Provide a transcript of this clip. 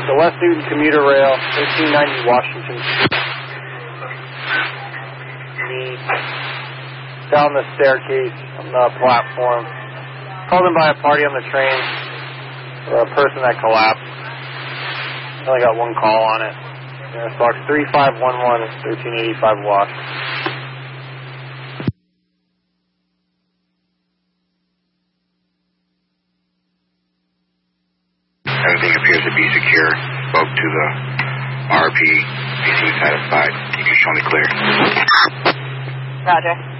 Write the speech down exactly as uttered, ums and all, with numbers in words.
The West Newton commuter rail, thirteen ninety Washington Street. Need down the staircase on the platform. Called in by a party on the train, or a person that collapsed. I only got one call on it. Yeah, box three five one one, thirteen eighty-five Wash. Everything appears to be secure. Spoke to the R P. They seem satisfied. You can show me clear. Roger.